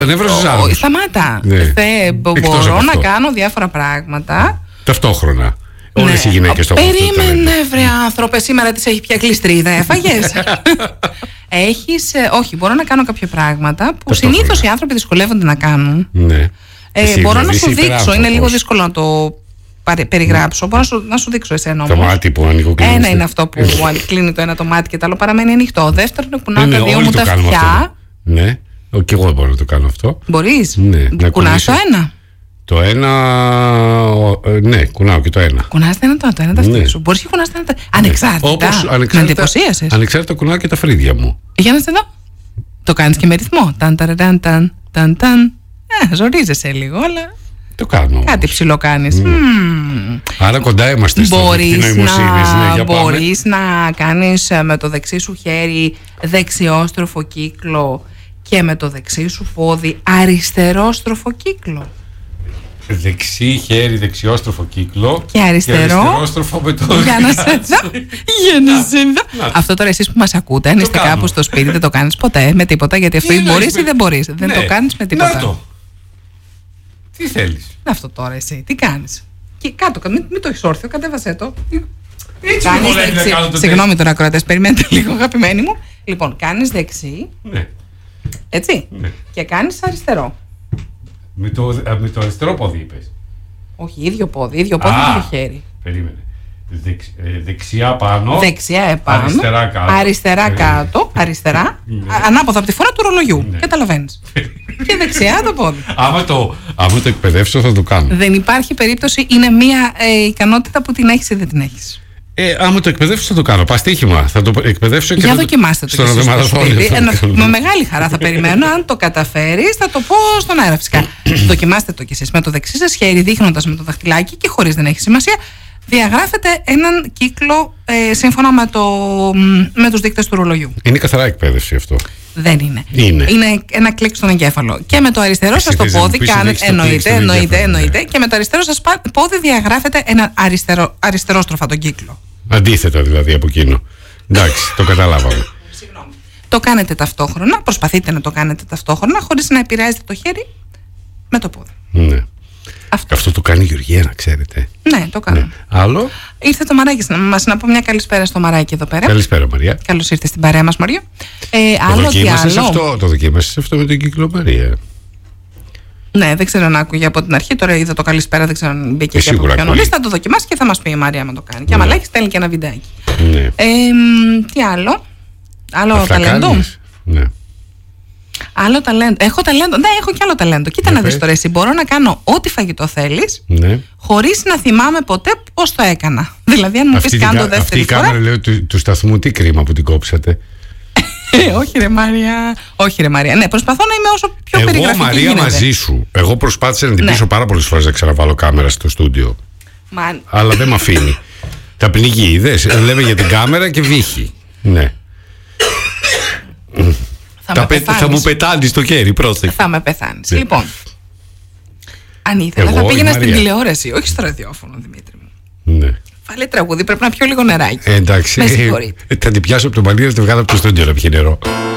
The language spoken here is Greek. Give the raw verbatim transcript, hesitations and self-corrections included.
Νεύρωσες άλλους. Σταμάτα. Ναι. Θε, μπορώ να κάνω διάφορα πράγματα. Ταυτόχρονα. Όλες Ναι. οι γυναίκες το έχουν. Περίμενε, βρε άνθρωπε, σήμερα της έχει πια κλειστρίδα, έφαγες. Έχεις, ε, όχι, μπορώ να κάνω κάποια πράγματα που συνήθως οι άνθρωποι δυσκολεύονται να κάνουν. Ναι. Ε, Εσύ, μπορώ δηλαδή, να σου είσαι δείξω, υπεράνθρωπος. είναι λίγο δύσκολο να το παρε- περιγράψω. Μπορώ να σου, να σου δείξω εσένα όμως. Το μάτι που ανοιγοκλίνει. Ένα είναι αυτό που κλείνει το ένα το μάτι και το άλλο παραμένει ανοιχτό. Δεύτερο είναι κουνάω Ναι, τα ναι, δύο όλοι μου το τα κάνουμε αυτό. αυτιά. Ναι, Ο, και εγώ μπορώ να το κάνω αυτό. Μπορείς. Ναι, να Κουνάς το κουνήσω. ένα. Το ένα. ο, ε, ναι, κουνάω και το ένα. Κουνάς το ένα το, το ένα τα αυτιά Ναι. σου. Μπορείς και κουνάς το ένα τα. Ανεξάρτητα. Όπως Με ανεξάρτητα, εντυπωσίασες. ανεξάρτητα κουνάω και τα φρύδια μου. Για να σε δω. Το κάνεις και με ρυθμό. Ταν ταν ταν ταν ταν ταν. Ε, ζορίζεσαι λίγο, αλλά Το κάνω. όμως. κάτι ψηλό κάνεις. Ναι. Μμμ. Άρα κοντά είμαστε στο Μπορείς δίκτυο νοημοσύνης. Ναι, να, για πάμε. μπορείς να κάνεις ε, με το δεξί σου χέρι δεξιόστροφο κύκλο και με το δεξί σου πόδι αριστερόστροφο κύκλο. Δεξί χέρι, δεξιόστροφο κύκλο. Και αριστερό. Και αριστερόστροφο με το. Για να σε δω. Για να σε δω. Να. Αυτό τώρα εσείς που μας ακούτε, αν είστε κάνω. κάπου στο σπίτι, δεν το κάνεις ποτέ με τίποτα, γιατί αυτό ή Τι μπορείς εννοείς ή με- δεν μπορείς. Δεν Ναι. το κάνεις με Να τίποτα. το. Τι θέλεις. Είναι αυτό τώρα εσύ. Τι κάνεις. Και κάτω, μην, μην το έχεις όρθιο, κατέβασέ το. Έτσι Κάνεις μου λέει να δεξί. κάνω το Συγγνώμη τώρα, ακροατές, περιμένετε λίγο, αγαπημένοι μου. Λοιπόν, κάνεις δεξί, Ναι. έτσι. Ναι. Και κάνεις αριστερό. Με το, α, με το αριστερό πόδι είπες. Όχι, ίδιο πόδι, ίδιο πόδι, Α. ίδιο χέρι. Περίμενε. Δεξ, ε, δεξιά πάνω. Δεξιά επάνω. Αριστερά κάτω. Αριστερά Ναι. κάτω. Αριστερά. Ναι. α- Ανάποδα από τη φορά του ρολογιού. Ναι. Καταλαβαίνεις. Και δεξιά το πόδι. Άμα το, άμα το εκπαιδεύσω θα το κάνω. Δεν υπάρχει περίπτωση, είναι μία ε, ικανότητα που την έχεις ή δεν την έχεις. Ε, άμα το εκπαιδεύσω θα το κάνω. Παστίχημα. Θα το εκπαιδεύσω και Για θα το- δοκιμάστε το στον και εσείς στο οδηματοφόνιο σπίτι. θα Ε, το κάνω. με μεγάλη χαρά θα περιμένω. Αν το καταφέρεις, θα το πω στον αέρα φυσικά. Δοκιμάστε το κι εσείς με το δεξί σας χέρι, δείχνοντας με το δαχτυλάκι και χωρίς δεν έχει σημασία. Διαγράφετε έναν κύκλο ε, σύμφωνα με, το, με τους δείκτες του ρολογιού. Είναι καθαρά εκπαίδευση αυτό. Δεν είναι. Είναι. ένα κλικ στον εγκέφαλο. Και με το αριστερό Εσύ σας το θες να μου πόδι πεις ότι κάνετε. έχεις το κλικ Εννοείται, στον εννοείται, εγκέφαλο, εννοείται. ναι. Και με το αριστερό σας πά- πόδι διαγράφετε ένα αριστερό, αριστερόστροφα τον κύκλο. Αντίθετα δηλαδή από εκείνο. Εντάξει, το καταλάβαμε. Το κάνετε ταυτόχρονα, προσπαθείτε να το κάνετε ταυτόχρονα, χωρίς να επηρεάζετε το χέρι με το πόδι. Ναι. Αυτό. Αυτό το κάνει η Γεωργία, να ξέρετε. Ναι, το κάνω. Ναι. Άλλο. Ήρθε το Μαράκι να μας να πω μια καλησπέρα στο Μαράκι εδώ πέρα. Καλησπέρα, Μαρία. Καλώς ήρθε στην παρέα μας, Μαριό. Ε, Το άλλο τι δοκίμασες άλλο. αυτό, το δοκίμασες αυτό με την κυκλομαρία. Ναι, δεν ξέρω αν άκουγε από την αρχή. Τώρα είδα το καλησπέρα, δεν ξέρω αν μπήκε Ε, και από σίγουρα πιο ακούει. νωρίς. Θα το δοκιμάσει και θα μας πει η Μαρία αν το κάνει. Και άμα Ναι. λέει, στέλνει και ένα βιντεάκι. Ναι. Ε, μ, τι άλλο. Άλλο Αυτά ταλέντο. κάνεις? Ναι. Άλλο ταλέντο. Έχω ταλέντο. Ναι, έχω και άλλο ταλέντο. Κοίτα Για να δεις πες. τώρα εσύ. Μπορώ να κάνω ό,τι φαγητό θέλεις, Ναι. χωρίς να θυμάμαι ποτέ πώς το έκανα. Δηλαδή, αν μου Αυτή, πεις την κάνω κα- αυτή δεύτερη η φορά. κάμερα λέω, του, του σταθμού, τι κρίμα που την κόψατε. Ε, όχι ρε Μαρία. Όχι ρε Μαρία. Ναι, προσπαθώ να είμαι όσο πιο Εγώ, περιγραφική Μαρία, γίνεται. μαζί σου. Εγώ προσπάθησα να την Ναι. πείσω πάρα πολλές φορές να ξαναβάλω κάμερα στο στούντιο. Μα, Αλλά δεν με αφήνει. Τα πνιγεί, είδες. Λέμε για την κάμερα και βύχει. Ναι. θα, Τα με πε- πεθάνεις. θα μου πετάνει το χέρι, πρόσεχε. Θα με πεθάνεις. Ναι. Λοιπόν, αν ήθελα Εγώ, θα η πήγαινα στην Μαρία. τηλεόραση, όχι στο ραδιόφωνο, Δημήτρι μου. Ναι. Βάλε τραγούδι, πρέπει να πιω λίγο νεράκι. Ε, εντάξει. Με συγχωρείτε. Ε, θα την πιάσω από το μανί να τη βγάλω από το στούντιο να πιει νερό.